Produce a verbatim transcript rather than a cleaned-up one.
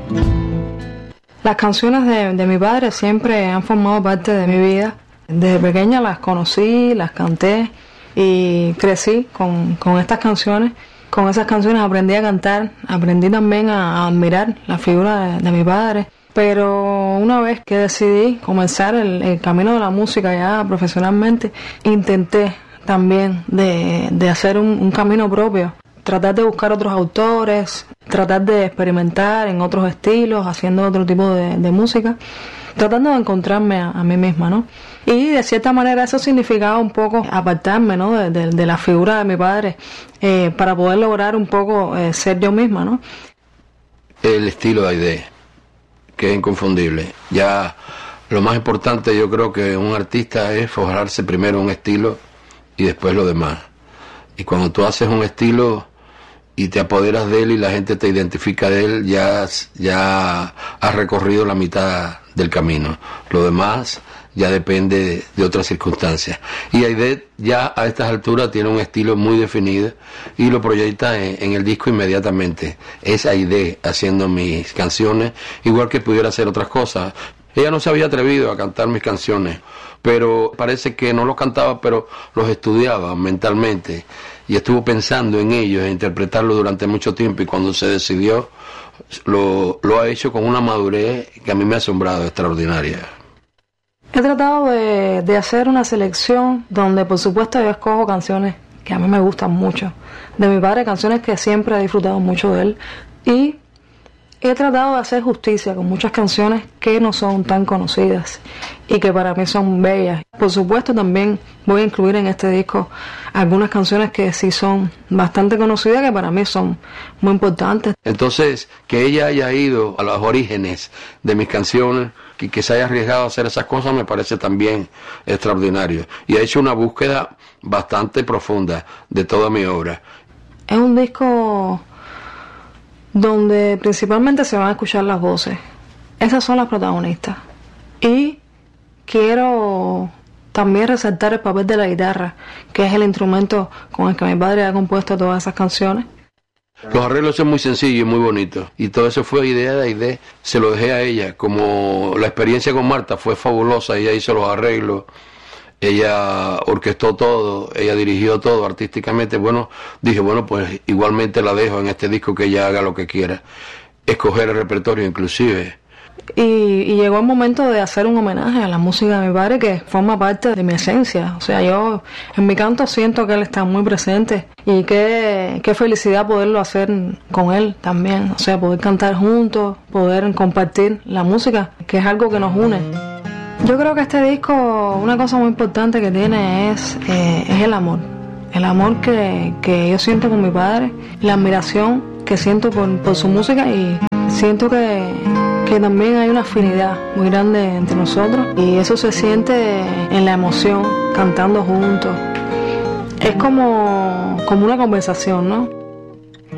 Las canciones de, de mi padre siempre han formado parte de mi vida. Desde pequeña las conocí, las canté y crecí con, con estas canciones. Con esas canciones aprendí a cantar, aprendí también a, a admirar la figura de, de mi padre. Pero una vez que decidí comenzar el, el camino de la música ya profesionalmente, intenté también de, de hacer un, un camino propio. Tratar de buscar otros autores, tratar de experimentar en otros estilos, haciendo otro tipo de, de música, tratando de encontrarme a, a mí misma, ¿no? Y de cierta manera eso significaba un poco apartarme, ¿no? de, de, de la figura de mi padre, eh, para poder lograr un poco eh, ser yo misma, ¿no? El estilo de Aide, que es inconfundible. Ya lo más importante yo creo que un artista es forjarse primero un estilo y después lo demás. Y cuando tú haces un estilo y te apoderas de él y la gente te identifica de él, ya, ya has recorrido la mitad del camino. Lo demás ya depende de, de otras circunstancias. Y Aide ya a estas alturas tiene un estilo muy definido y lo proyecta en, en el disco inmediatamente. Es Aide haciendo mis canciones, igual que pudiera hacer otras cosas. Ella no se había atrevido a cantar mis canciones, pero parece que no los cantaba, pero los estudiaba mentalmente y estuvo pensando en ellos, en interpretarlos durante mucho tiempo, y cuando se decidió lo, lo ha hecho con una madurez que a mí me ha asombrado, extraordinaria. He tratado de, de hacer una selección donde por supuesto yo escojo canciones que a mí me gustan mucho de mi padre, canciones que siempre he disfrutado mucho de él, y he tratado de hacer justicia con muchas canciones que no son tan conocidas y que para mí son bellas. Por supuesto también voy a incluir en este disco algunas canciones que sí son bastante conocidas, que para mí son muy importantes. Entonces, que ella haya ido a los orígenes de mis canciones y que se haya arriesgado a hacer esas cosas me parece también extraordinario. Y ha hecho una búsqueda bastante profunda de toda mi obra. Es un disco donde principalmente se van a escuchar las voces. Esas son las protagonistas. Y quiero también resaltar el papel de la guitarra, que es el instrumento con el que mi padre ha compuesto todas esas canciones. Los arreglos son muy sencillos y muy bonitos, y todo eso fue idea de Aide. Se lo dejé a ella. Como la experiencia con Marta fue fabulosa, ella hizo los arreglos, ella orquestó todo, ella dirigió todo artísticamente. Bueno, dije, bueno, pues igualmente la dejo en este disco, que ella haga lo que quiera, escoger el repertorio inclusive. Y, y llegó el momento de hacer un homenaje a la música de mi padre, que forma parte de mi esencia. O sea, yo en mi canto siento que él está muy presente, y qué, qué felicidad poderlo hacer con él también. O sea, poder cantar juntos, poder compartir la música, que es algo que nos une. Yo creo que este disco, una cosa muy importante que tiene es, eh, es el amor. El amor que, que yo siento con mi padre, la admiración que siento por, por su música, y siento que, que también hay una afinidad muy grande entre nosotros, y eso se siente en la emoción, cantando juntos. Es como, como una conversación, ¿no?